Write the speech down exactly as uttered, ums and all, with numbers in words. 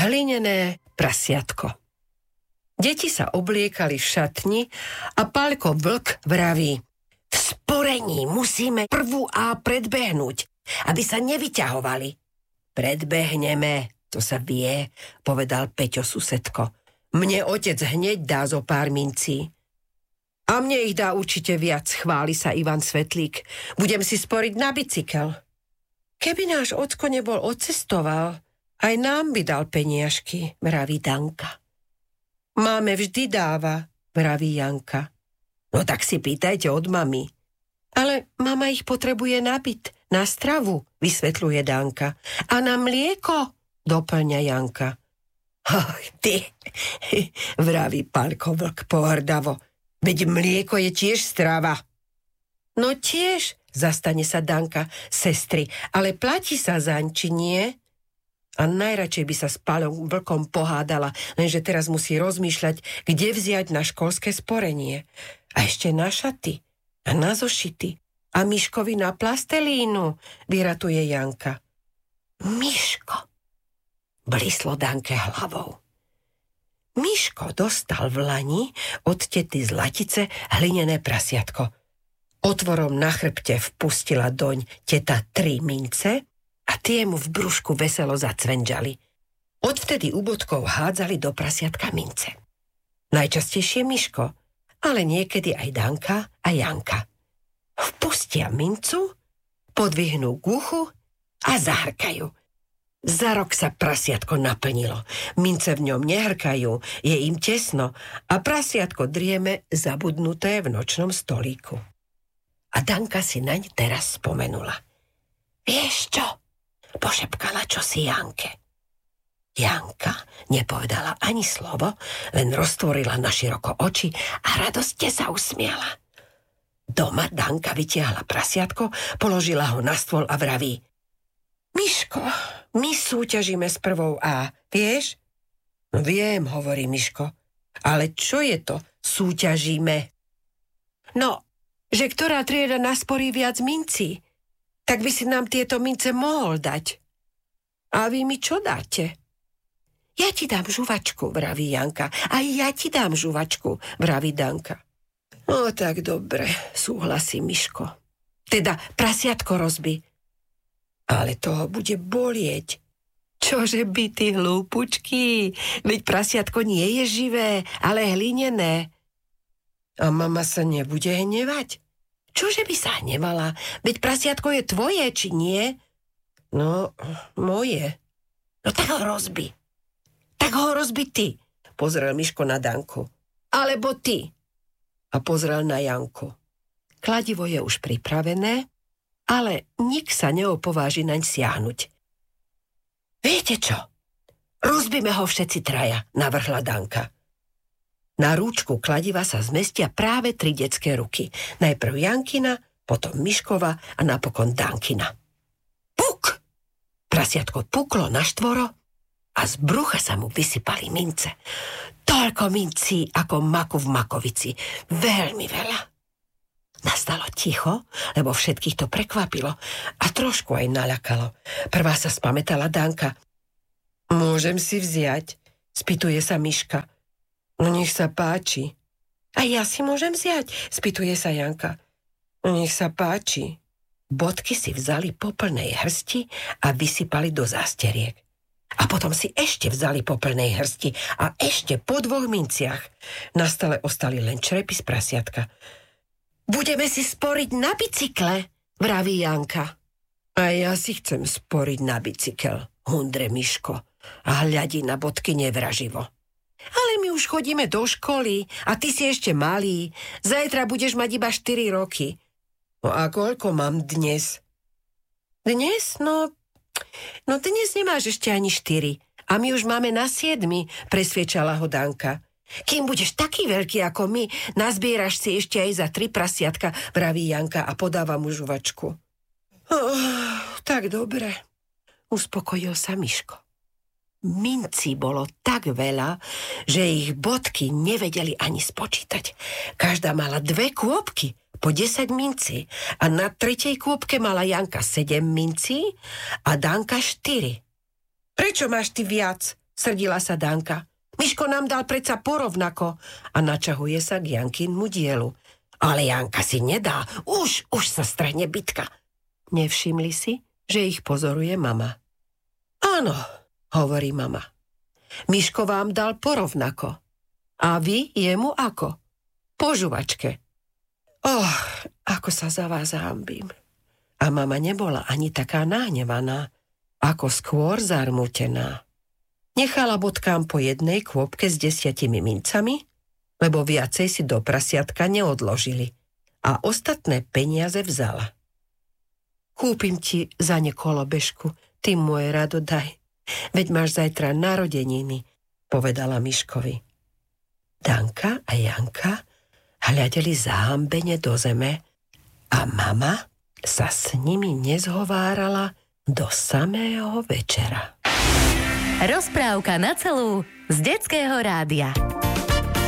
hlinené prasiatko. Deti sa obliekali v šatni a Paľko Vlk vraví: v sporení musíme prvú A predbehnúť, aby sa nevyťahovali. Predbehneme, to sa vie, povedal Peťo susedko. Mne otec hneď dá zo pár mincí. A mne ich dá určite viac, chváli sa Ivan Svetlík. Budem si sporiť na bicykel. Keby náš ocko nebol odcestoval, aj nám by dal peniažky, vraví Danka. Máme vždy dáva, vraví Janka. No tak si pýtajte od mami. Ale mama ich potrebuje na byt, na stravu, vysvetľuje Danka. A na mlieko, doplňa Janka. Oh, ty, vraví Paľko Vlk pohrdavo. Veď mlieko je tiež strava. No tiež, zastane sa Danka, sestry, ale platí sa zaň, či nie? A najradšej by sa s Paľom Vlkom pohádala, lenže teraz musí rozmýšľať, kde vziať na školské sporenie. A ešte na šaty, a na zošity, a Miškovi na plastelínu, vyratuje Janka. Miško, blíslo Danke hlavou. Miško dostal v lani od tety Zlatice hlinené prasiatko. Otvorom na chrbte vpustila doň teta tri mince a tie mu v brúšku veselo zacvenžali. Odvtedy u bodkov hádzali do prasiatka mince. Najčastejšie Miško, ale niekedy aj Danka a Janka. Vpustia mincu, podvihnú k uchu a zahrkajú. Za rok sa prasiatko naplnilo. Mince v ňom nehrkajú, je im tesno a prasiatko drieme zabudnuté v nočnom stolíku. A Danka si naň teraz spomenula. Vieš čo? Pošepkala čosi Janke. Janka nepovedala ani slovo, len roztvorila naširoko oči a radostne sa usmiala. Doma Danka vytiahla prasiatko, položila ho na stôl a vraví: Miško, my súťažíme s prvou A, vieš? No viem, hovorí Miško. Ale čo je to súťažíme? No, že ktorá trieda nasporí viac mincí, tak by si nám tieto mince mohol dať. A vy mi čo dáte? Ja ti dám žuvačku, vraví Janka. A ja ti dám žuvačku, vraví Danka. No tak dobre, súhlasí Miško. Teda prasiatko rozbi. Ale toho bude bolieť. Čože by ty hlúpučky? Veď prasiatko nie je živé, ale hlinené. A mama sa nebude hnevať? Čože by sa hnevala? Veď prasiatko je tvoje, či nie? No, moje. No tak ho rozbi. Tak ho rozbi ty, pozrel Miško na Danku. Alebo ty. A pozrel na Janku. Kladivo je už pripravené, ale nik sa neopováži naň siahnuť. Viete čo? Rozbíme ho všetci traja, navrhla Danka. Na rúčku kladiva sa zmestia práve tri detské ruky. Najprv Jankina, potom Miškova a napokon Dankina. Puk! Prasiatko puklo na štvoro a z brucha sa mu vysypali mince. Toľko mincí ako maku v makovici. Veľmi veľa. Nastalo ticho, lebo všetkých to prekvapilo a trošku aj naľakalo. Prvá sa spamätala Danka. Môžem si vziať? Spýtuje sa Miška. No nech sa páči. A ja si môžem vziať? Spýtuje sa Janka. No nech sa páči. Bodky si vzali po plnej hrsti a vysypali do zásteriek. A potom si ešte vzali po plnej hrsti a ešte po dvoch minciach. Na stole ostali len črepy z prasiatka. Budeme si sporiť na bicykle, vraví Janka. A ja si chcem sporiť na bicykel, hundre Miško a hľadí na bodky nevraživo. Ale my už chodíme do školy a ty si ešte malý. Zajtra budeš mať iba štyri roky. No a koľko mám dnes? Dnes? No, no dnes nemáš ešte ani štyri. A my už máme na siedmi, presviečala ho Danka. Kým budeš taký veľký ako my, nazbieraš si ešte aj za tri prasiatka, vraví Janka a podáva mu žuvačku. Oh, tak dobre, uspokojil sa Miško. Mincí bolo tak veľa, že ich bodky nevedeli ani spočítať. Každá mala dve kôpky, po desať mincí a na tretej kôpke mala Janka sedem mincí a Danka štyri. Prečo máš ty viac? srdila sa Danka. Miško nám dal predsa porovnako a načahuje sa k Jankinmu dielu. Ale Janka si nedá, už, už sa strhne bitka. Nevšimli si, že ich pozoruje mama. Áno, hovorí mama. Miško vám dal porovnako. A vy jemu ako? Po žuvačke. Oh, ako sa za vás hanbím. A mama nebola ani taká nahnevaná, ako skôr zarmútená. Nechala bodkám po jednej kôpke s desiatimi mincami, lebo viacej si do prasiatka neodložili a ostatné peniaze vzala. Kúpim ti za ne kolobežku, ty moje rado daj. Veď máš zajtra narodeniny, povedala Miškovi. Danka a Janka hľadeli zahambene do zeme a mama sa s nimi nezhovárala do samého večera. Rozprávka na celú z Detského rádia.